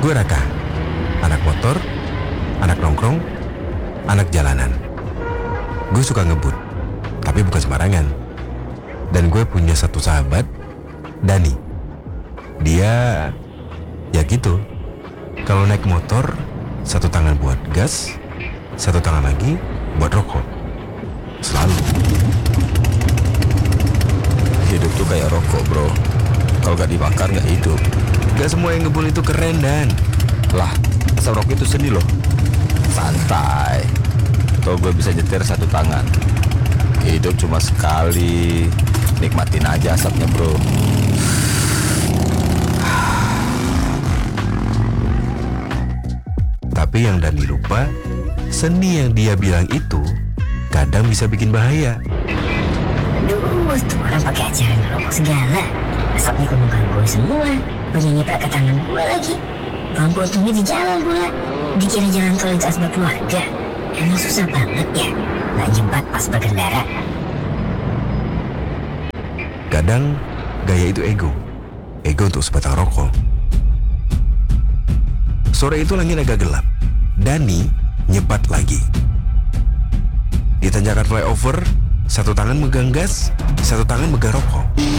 Gue Raka, anak motor, anak nongkrong, anak jalanan. Gue suka ngebut, tapi bukan sembarangan. Dan gue punya satu sahabat, Dani. Dia, ya gitu, kalau naik motor, satu tangan buat gas, satu tangan lagi buat rokok. Selalu. Hidup tuh kayak rokok bro, kalau gak dibakar gak hidup. Gak semua yang ngebul itu keren, Dan. Lah, asap rokok itu seni loh. Santai. Tuh gue bisa nyetir satu tangan. Hidup cuma sekali, nikmatin aja asapnya bro. Tapi yang Dani lupa, seni yang dia bilang itu kadang bisa bikin bahaya. Duh, tuh orang pakai ajaran ngerokok segala. Asapnya ke muka gue semua. Udah nyiprat ke tangan gue lagi. Lampu untungnya di jalan pula. Dikira jalan tol itu asbak keluarga. Emang susah banget ya nggak jempat pas berkendara. Kadang gaya itu ego. Ego untuk sebatang rokok. Sore itu langit agak gelap. Dani nyebat lagi. Di tanjakan flyover, satu tangan megang gas, satu tangan megang rokok.